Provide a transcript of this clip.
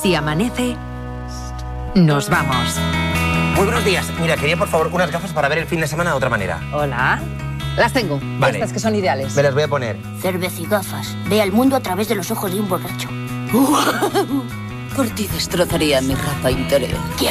Si amanece, nos vamos. Muy buenos días. Mira, quería por favor unas gafas para ver el fin de semana de otra manera. Hola. Las tengo. Vale. Estas que son ideales. Me las voy a poner. Cerveza y gafas. Ve al mundo a través de los ojos de un borracho. Por ti destrozaría mi raza interior.